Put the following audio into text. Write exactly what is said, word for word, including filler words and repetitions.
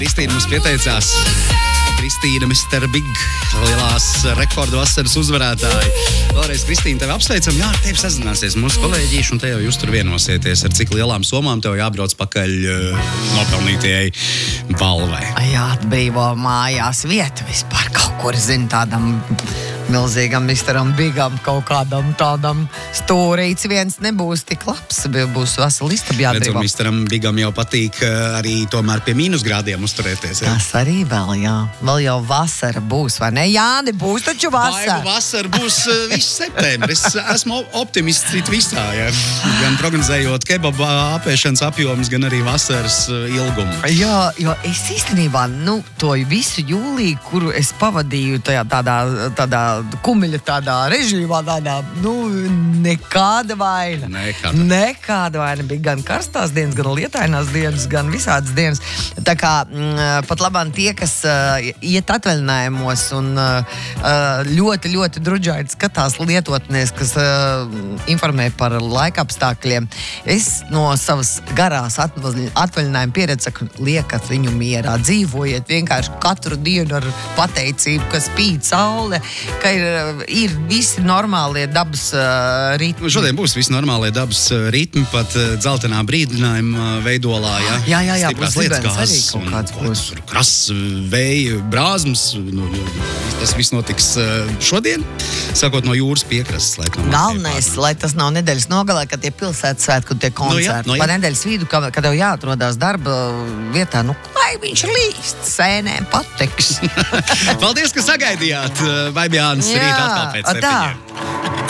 Kristīna mums pieteicās. Kristīna, mister Big, lielās rekordu vasaras uzvarētāji. Vēlreiz, Kristīna, tevi apsveicam. Jā, ar tevi sazināsies mūsu kolēģīši, un te jau jūs tur vienosieties, ar cik lielām somām tev jābrauc pakaļ uh, nopelnītajai balvai. Jā, atbrīvo mājās vieta vispār kaut kur, zin, tādam milzīgam misteram Bigam, kaut kādam tādam stūrīts viens nebūs tik labs, būs vesela istaba jāatbrīvo. Redzam, misteram Bigam jau patīk arī tomēr pie mīnusgrādiem uzturēties. Jā? Tas arī vēl, jā. Vēl jau vasara būs, vai ne? Jāni, būs taču vasara. Vai vasara būs uh, viss septembris. Es esmu optimists it visā, jā. Gan prognozējot kebaba apēšanas apjomus, gan arī vasaras uh, ilgumu. Jā, jo es īstenībā, nu, to visu jūliju, kuru es pavadīju tajā tādā, tādā kumiļa tādā režīmā, tādā, nu, nekāda vaina. Nekāda. Nekāda vaina. Bija gan karstās dienas, gan lietainās dienas, gan visādas dienas. Tā kā m, pat labāk tie, kas uh, iet atvaļinājumos un uh, ļoti, ļoti druģaini skatās lietotnēs, kas uh, informē par laika apstākļiem. Es no savas garās atvaļinājuma pieredzes saku, liekat viņu mierā, dzīvojiet vienkārši katru dienu ar pateicību, ka spīd saule, ka ir, ir visi normālie dabas uh, ritmi. Šodien būs visi normālie dabas uh, ritmi, pat uh, dzeltenā brīdinājuma veidolā, jā. Jā, jā, jā, Stiprās būs lietas libens arī gāzes kaut un kāds būs. krass, vēja, brāzmas. Nu, tas viss notiks uh, šodien, sākot no jūras piekrastes. Laikam, Galvenais, lai tas nav nedēļas nogalē, kad tie pilsētas svētki un tie koncerti. No jā, no jā. Pa nedēļas vidu, kad tev jāatrodās darba vietā, nu, lai viņš līst, sēnēm pateks. Paldies, ka sagaidījāt. Vai Jānis rīt atkal pēc septiņiem.